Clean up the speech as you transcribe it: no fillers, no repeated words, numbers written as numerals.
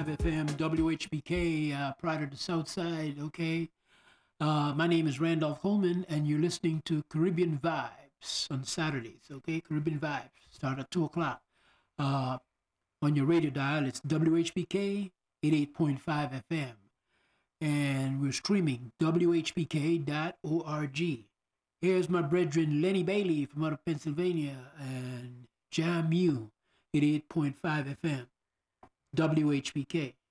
FM, WHBK, Pride of the South Side, okay? My name is Randolph Coleman, and you're listening to Caribbean Vibes on Saturdays, okay? Caribbean Vibes start at 2 o'clock. On your radio dial, it's WHBK 88.5 FM. And we're streaming WHBK.org. Here's my brethren Lenny Bailey from out of Pennsylvania and Jam U 88.5 FM. WHBK.